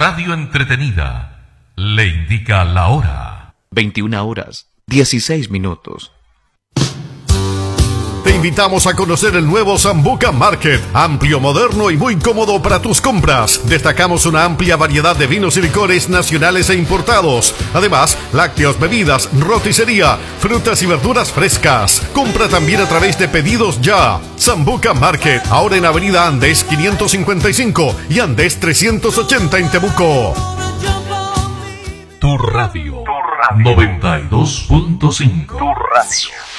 radio entretenida le indica la hora. 21:16. Te invitamos a conocer el nuevo Sambuca Market, amplio, moderno y muy cómodo para tus compras. Destacamos una amplia variedad de vinos y licores nacionales e importados. Además, lácteos, bebidas, roticería, frutas y verduras frescas. Compra también a través de Pedidos Ya. Sambuca Market, ahora en Avenida Andes 555 y Andes 380 en Temuco. Tu radio 92.5. Tu radio.